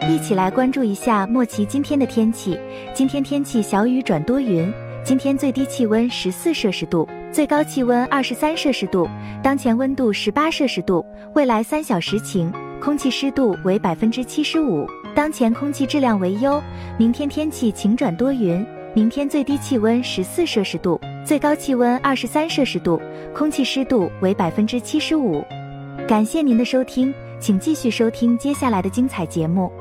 一起来关注一下莫奇今天的天气。今天天气小雨转多云，今天最低气温14摄氏度，最高气温23摄氏度，当前温度18摄氏度，未来3小时晴，空气湿度为75%，当前空气质量为优。明天天气晴转多云，明天最低气温14摄氏度，最高气温23摄氏度，空气湿度为75%。感谢您的收听，请继续收听接下来的精彩节目。